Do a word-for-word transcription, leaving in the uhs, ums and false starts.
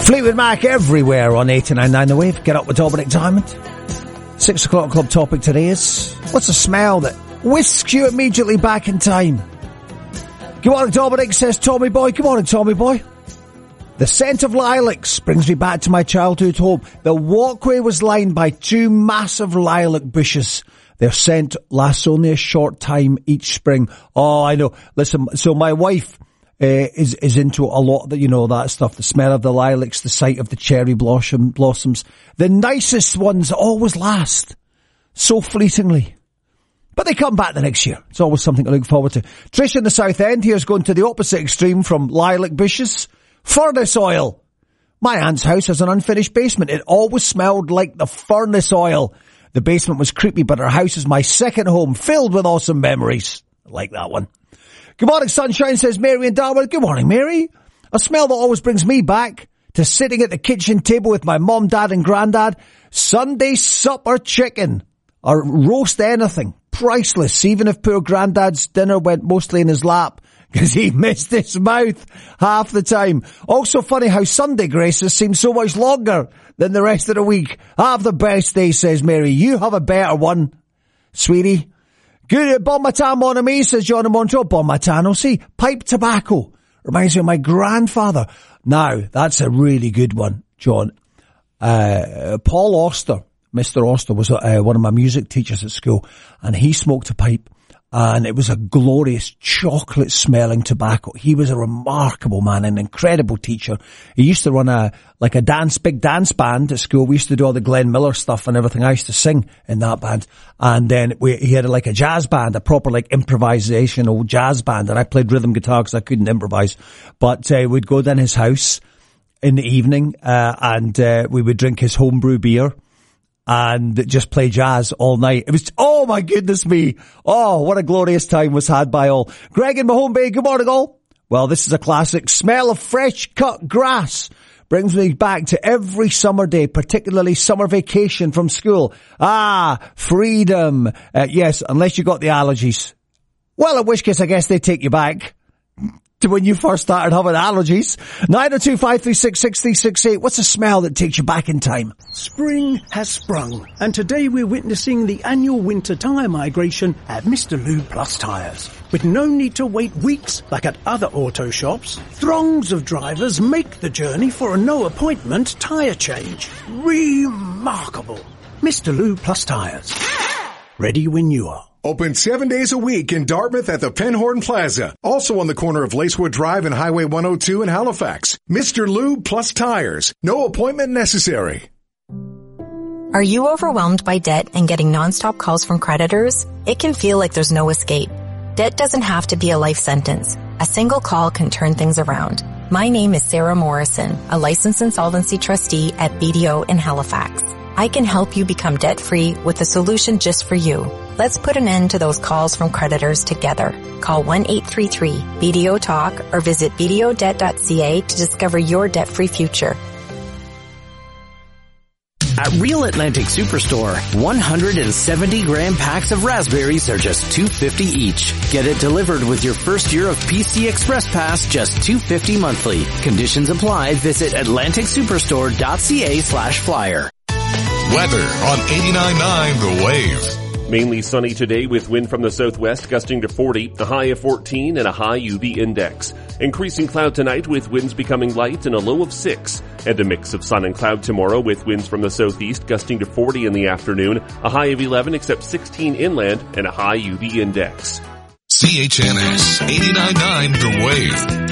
Fleetwood Mac everywhere on eighty-nine point nine The Wave. Get up with Dominic Diamond. Six o'clock club topic today is, what's a smell that whisks you immediately back in time? Good morning, Dominic, says Tommy Boy. Good morning, Tommy Boy. The scent of lilacs brings me back to my childhood home. The walkway was lined by two massive lilac bushes. Their scent lasts only a short time each spring. Oh, I know. Listen, so my wife Uh, is, is into a lot of the, you know, that stuff, the smell of the lilacs, the sight of the cherry blossom, blossoms. The nicest ones always last so fleetingly. But they come back the next year. It's always something to look forward to. Trish in the South End here's going to the opposite extreme from lilac bushes. Furnace oil. My aunt's house has an unfinished basement. It always smelled like the furnace oil. The basement was creepy, but her house is my second home, filled with awesome memories. I like that one. Good morning, sunshine, says Mary in Darwin. Good morning, Mary. A smell that always brings me back to sitting at the kitchen table with my mom, dad and granddad. Sunday supper chicken or roast anything. Priceless, even if poor granddad's dinner went mostly in his lap because he missed his mouth half the time. Also funny how Sunday graces seem so much longer than the rest of the week. Have the best day, says Mary. You have a better one, sweetie. Good, Bon Matin, mon ami, says John in Montreal. Bon Matin, oh, see, pipe tobacco. Reminds me of my grandfather. Now, that's a really good one, John. Uh, Paul Auster, Mister Auster, was uh, one of my music teachers at school, and he smoked a pipe, and it was a glorious chocolate-smelling tobacco. He was a remarkable man, an incredible teacher. He used to run a, like a dance, big dance band at school. We used to do all the Glenn Miller stuff and everything. I used to sing in that band. And then we, he had like a jazz band, a proper like improvisational jazz band. And I played rhythm guitar because I couldn't improvise. But, uh, we'd go down his house in the evening, uh, and, uh, we would drink his homebrew beer and just play jazz all night. It was, oh my goodness me. Oh, what a glorious time was had by all. Greg in Mahone Bay, good morning all. Well, this is a classic. Smell of fresh cut grass brings me back to every summer day, particularly summer vacation from school. Ah, freedom. Uh, yes, unless you got the allergies. Well, in which case I guess they take you back to when you first started having allergies. nine oh two, five three six, six three six eight. What's a smell that takes you back in time? Spring has sprung, and today we're witnessing the annual winter tyre migration at Mister Lube Plus Tyres. With no need to wait weeks like at other auto shops, throngs of drivers make the journey for a no-appointment tyre change. Remarkable. Mister Lube Plus Tyres. Ready when you are. Open seven days a week in Dartmouth at the Penhorn Plaza. Also on the corner of Lacewood Drive and Highway one oh two in Halifax. Mister Lube Plus Tires. No appointment necessary. Are you overwhelmed by debt and getting nonstop calls from creditors? It can feel like there's no escape. Debt doesn't have to be a life sentence. A single call can turn things around. My name is Sarah Morrison, a licensed insolvency trustee at B D O in Halifax. I can help you become debt-free with a solution just for you. Let's put an end to those calls from creditors together. Call one eight three three B D O talk or visit b d o debt dot c a to discover your debt-free future. At Real Atlantic Superstore, one hundred seventy gram packs of raspberries are just two dollars and fifty cents each. Get it delivered with your first year of P C Express Pass, just two dollars and fifty cents monthly. Conditions apply. Visit atlantic superstore dot c a slash flyer. Weather on eighty-nine point nine The Wave. Mainly sunny today with wind from the southwest gusting to forty, a high of fourteen and a high U V index. Increasing cloud tonight with winds becoming light and a low of six. And a mix of sun and cloud tomorrow with winds from the southeast gusting to forty in the afternoon, a high of eleven except sixteen inland and a high U V index. C H N S eighty-nine point nine The Wave.